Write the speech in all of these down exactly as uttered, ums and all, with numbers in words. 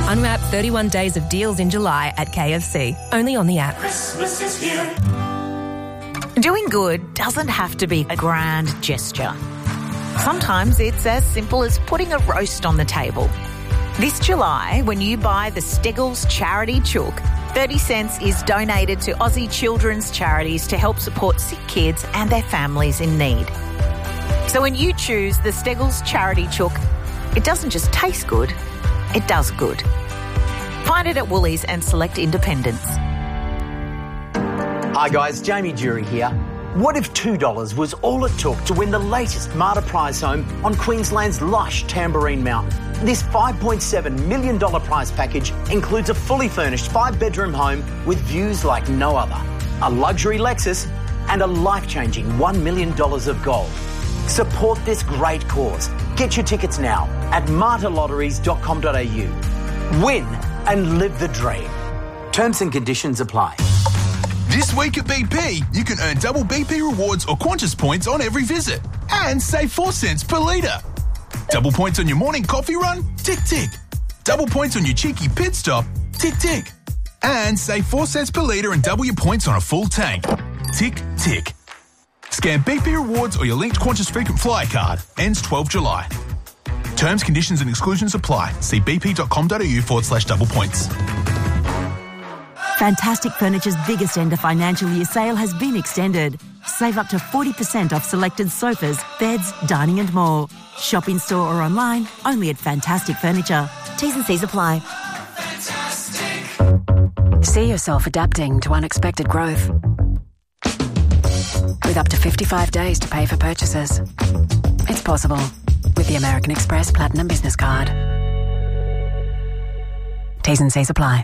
Unwrap thirty-one days of deals in July at K F C. Only on the app. Christmas is here. Doing good doesn't have to be a grand gesture. Sometimes it's as simple as putting a roast on the table. This July, when you buy the Steggles Charity Chook, thirty cents is donated to Aussie children's charities to help support sick kids and their families in need. So when you choose the Steggles Charity Chook, it doesn't just taste good, it does good. Find it at Woolies and select independents. Hi guys, Jamie Jury here. What if two dollars was all it took to win the latest Marta prize home on Queensland's lush Tamborine Mountain? This five point seven million dollars prize package includes a fully furnished five-bedroom home with views like no other, a luxury Lexus and a life-changing one million dollars of gold. Support this great cause. Get your tickets now at marta lotteries dot com dot a u. Win and live the dream. Terms and conditions apply. This week at B P, you can earn double B P rewards or Qantas points on every visit and save four cents per litre. Double points on your morning coffee run? Tick, tick. Double points on your cheeky pit stop? Tick, tick. And save four cents per litre and double your points on a full tank. Tick, tick. Scan B P rewards or your linked Qantas frequent flyer card. Ends twelfth of July. Terms, conditions and exclusions apply. See bp.com.au forward slash double points. Fantastic Furniture's biggest end of financial year sale has been extended. Save up to forty percent off selected sofas, beds, dining and more. Shop in store or online, only at Fantastic Furniture. T's and C's apply. Fantastic. See yourself adapting to unexpected growth. With up to fifty-five days to pay for purchases. It's possible with the American Express Platinum Business Card. T's and C's apply.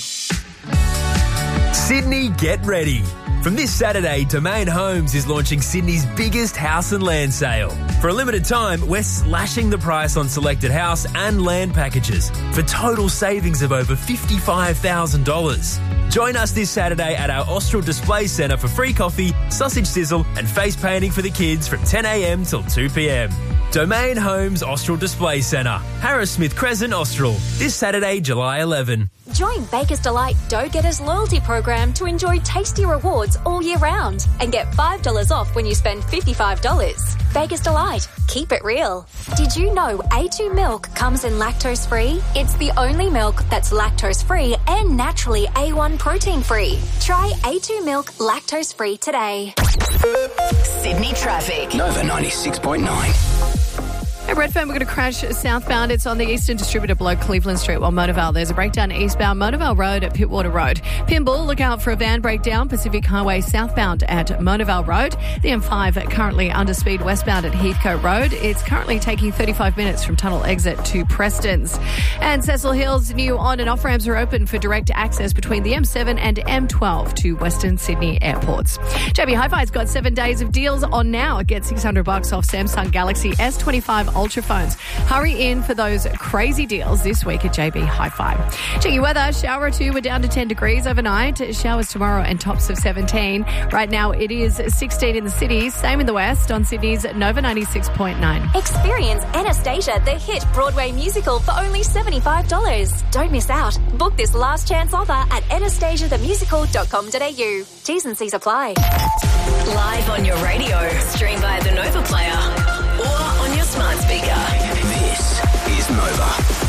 Sydney, get ready. From this Saturday, Domain Homes is launching Sydney's biggest house and land sale. For a limited time, we're slashing the price on selected house and land packages for total savings of over fifty-five thousand dollars. Join us this Saturday at our Austral Display Centre for free coffee, sausage sizzle and face painting for the kids from ten a m till two p m. Domain Homes Austral Display Centre, Harris Smith Crescent, Austral. This Saturday, July eleventh. Join Baker's Delight Dough Getters loyalty program to enjoy tasty rewards all year round and get five dollars off when you spend fifty-five dollars. Baker's Delight. Keep it real. Did you know A two milk comes in lactose-free? It's the only milk that's lactose-free and naturally A one protein-free. Try A two milk lactose-free today. Sydney traffic. Nova ninety-six point nine. At Redfern, we're going to crash southbound. It's on the Eastern Distributor below Cleveland Street, while Motorvale, there's a breakdown eastbound Motorvale Road at Pittwater Road. Pimble, look out for a van breakdown Pacific Highway southbound at Motorvale Road. The M five currently under speed westbound at Heathcote Road. It's currently taking thirty-five minutes from tunnel exit to Preston's. And Cecil Hill's new on and off ramps are open for direct access between the M seven and M twelve to Western Sydney airports. J B Hi-Fi's got seven days of deals on now. Get six hundred bucks off Samsung Galaxy S twenty-five Ultra phones. Hurry in for those crazy deals this week at J B Hi-Fi. Check your weather. Shower or two. We're down to ten degrees overnight. Showers tomorrow and tops of seventeen. Right now it is sixteen in the city. Same in the west on Sydney's Nova ninety-six point nine. Experience Anastasia, the hit Broadway musical for only seventy-five dollars. Don't miss out. Book this last chance offer at anastasia the musical dot com dot a u. T's and C's apply. Live on your radio. Stream via the Nova Player or on your smart speaker. This is Nova.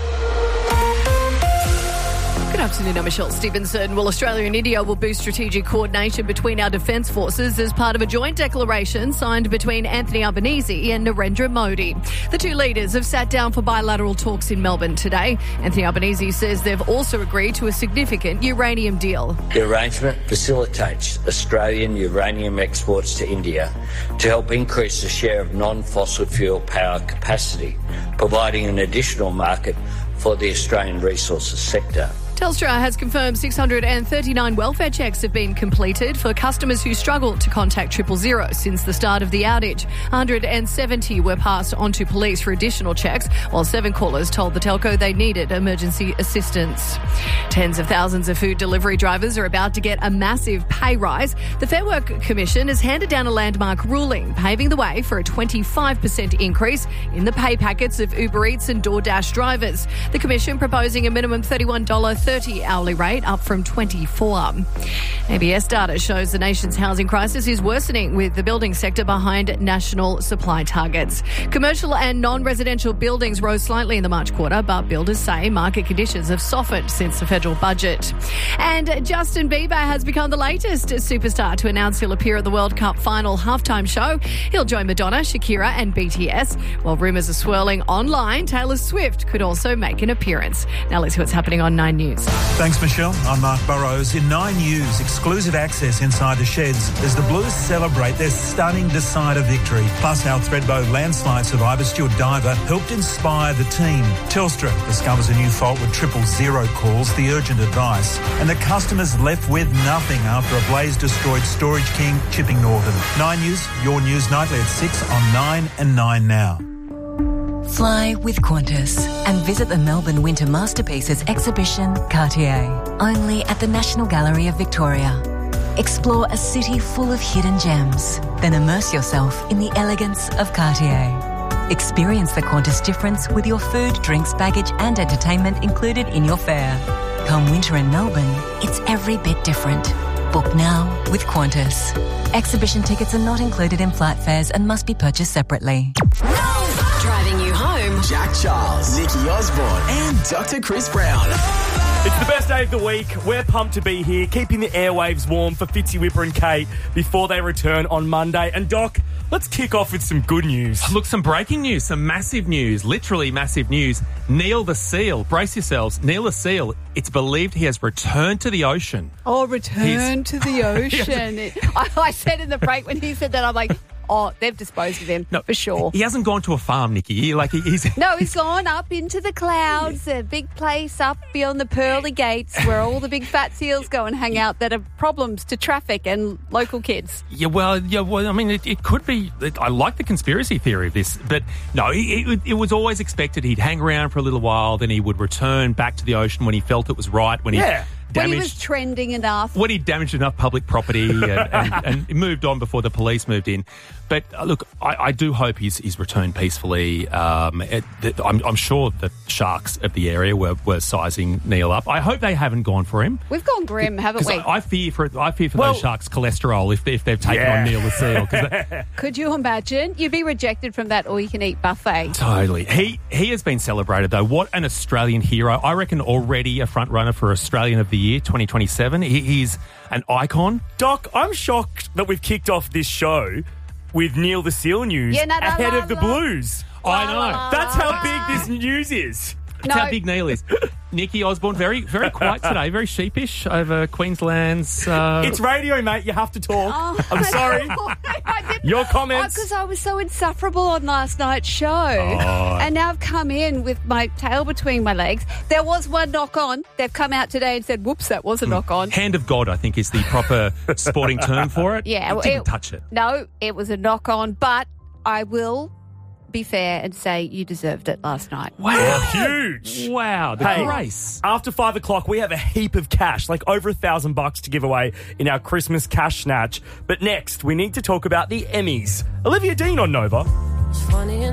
Good afternoon, I'm Michelle Stevenson. Well, Australia and India will boost strategic coordination between our defence forces as part of a joint declaration signed between Anthony Albanese and Narendra Modi. The two leaders have sat down for bilateral talks in Melbourne today. Anthony Albanese says they've also agreed to a significant uranium deal. The arrangement facilitates Australian uranium exports to India to help increase the share of non-fossil fuel power capacity, providing an additional market for the Australian resources sector. Telstra has confirmed six hundred thirty-nine welfare checks have been completed for customers who struggled to contact triple zero since the start of the outage. one hundred seventy were passed on to police for additional checks, while seven callers told the telco they needed emergency assistance. Tens of thousands of food delivery drivers are about to get a massive pay rise. The Fair Work Commission has handed down a landmark ruling, paving the way for a twenty-five percent increase in the pay packets of Uber Eats and DoorDash drivers. The Commission proposing a minimum thirty-one dollars thirty hourly rate, up from twenty-four dollars. A B S data shows the nation's housing crisis is worsening, with the building sector behind national supply targets. Commercial and non-residential buildings rose slightly in the March quarter, but builders say market conditions have softened since the federal budget. And Justin Bieber has become the latest superstar to announce he'll appear at the World Cup final halftime show. He'll join Madonna, Shakira and B T S. While rumours are swirling online, Taylor Swift could also make an appearance. Now let's see what's happening on Nine News. Thanks, Michelle. I'm Mark Burrows. In Nine News, exclusive access inside the sheds as the Blues celebrate their stunning decider victory. Plus how Thredbo landslide survivor Stuart Diver helped inspire the team. Telstra discovers a new fault with triple zero calls, the urgent advice. And the customers left with nothing after a blaze destroyed Storage King Chipping Norton. Nine News, your news nightly at six on Nine and Nine Now. Fly with Qantas and visit the Melbourne Winter Masterpieces exhibition Cartier, only at the National Gallery of Victoria. Explore a city full of hidden gems, then immerse yourself in the elegance of Cartier. Experience the Qantas difference with your food, drinks, baggage and entertainment included in your fare. Come winter in Melbourne, it's every bit different. Book now with Qantas. Exhibition tickets are not included in flight fares and must be purchased separately. Driving you home, Jack Charles, Nikki Osborne, and Doctor Chris Brown. It's the best day of the week. We're pumped to be here, keeping the airwaves warm for Fitzy, Whipper and Kate before they return on Monday. And Doc, let's kick off with some good news. Look, some breaking news, some massive news, literally massive news. Neil the Seal, brace yourselves, Neil the Seal, it's believed he has returned to the ocean. Oh, return He's- to the ocean. I, I said in the break when he said that, I'm like, oh, they've disposed of him, No, for sure. He hasn't gone to a farm, Nikki. He, like he, he's No, he's gone up into the clouds, a big place up beyond the pearly gates where all the big fat seals go and hang out that are problems to traffic and local kids. Yeah, well, yeah, well, I mean, it, it could be. It, I like the conspiracy theory of this, but no, it, it, it was always expected he'd hang around for a little while, then he would return back to the ocean when he felt it was right. When he Yeah. When damaged, he was trending enough. when he damaged enough public property and, and, and moved on before the police moved in. But uh, look, I, I do hope he's he's returned peacefully. Um, it, th- I'm, I'm sure the sharks of the area were, were sizing Neil up. I hope they haven't gone for him. We've gone grim, haven't we? I, I fear for I fear for Well- those sharks' cholesterol if, if they've taken Yeah. on Neil the Seal. 'cause they- Could you imagine? You'd be rejected from that all-you-can-eat buffet. Totally. He he has been celebrated, though. What an Australian hero. I reckon already a front runner for Australian of the Year twenty twenty-seven. He, he's an icon. Doc, I'm shocked that we've kicked off this show with Neil the Seal news Yeah, no, no, ahead la, of the la. Blues. I know. la, That's la, how big this news is. That's No. how big Neil is. Nikki Osborne, very very quiet today, very sheepish over Queensland's... Uh, It's radio, mate. You have to talk. Oh, I'm sorry. I didn't- Your comments. Because I was so insufferable on last night's show. Oh. And now I've come in with my tail between my legs. There was one knock on. They've come out today and said, whoops, that was a knock on. Hand of God, I think, is the proper sporting term for it. Yeah, He well, didn't it- touch it. No, it was a knock on, but I will be fair and say you deserved it last night. Wow. Huge. Wow, the Hey, grace. after five o'clock, we have a heap of cash, like over a thousand bucks to give away in our Christmas cash snatch. But next, we need to talk about the Emmys. Olivia Dean on Nova.